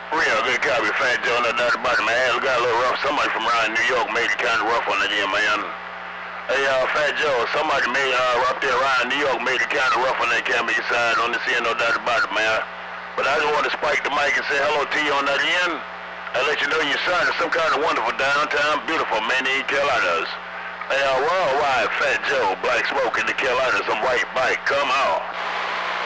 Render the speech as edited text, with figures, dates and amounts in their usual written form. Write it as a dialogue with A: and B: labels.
A: Real good copy, Fat Joe, no doubt about it, man. It got a little rough. Somebody from around New York made it kind of rough on it here, man. Hey, Fat Joe, somebody made, up there around New York made it kind of rough on that Cambria side on this end, no doubt about it, man. But I just want to spike the mic and say hello to you on that end. I let you know your son is some kind of wonderful downtown, beautiful, man, in the Carolinas. Hey, worldwide, Fat Joe, Black Smoke in the Carolinas, I'm right back. Come on.